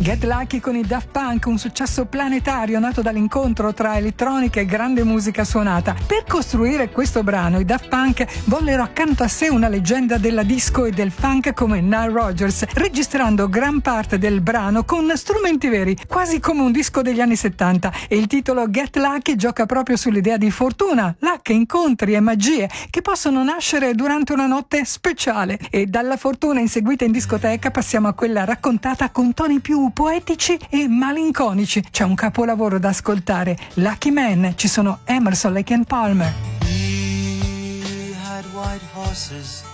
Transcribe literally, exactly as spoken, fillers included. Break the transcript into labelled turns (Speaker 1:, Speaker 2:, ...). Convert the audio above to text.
Speaker 1: Get Lucky con i Daft Punk, un successo planetario nato dall'incontro tra elettronica e grande musica suonata. Per costruire questo brano i Daft Punk vollero accanto a sé una leggenda della disco e del funk come Nile Rodgers, registrando gran parte del brano con strumenti veri, quasi come un disco degli anni settanta, e il titolo Get Lucky gioca proprio sull'idea di fortuna, luck, incontri e magie che possono nascere durante una notte speciale. E dalla fortuna inseguita in discoteca passiamo a quella raccontata con toni più poetici e malinconici. C'è un capolavoro da ascoltare, Lucky Man, ci sono Emerson, Lake and Palmer.
Speaker 2: He had white horses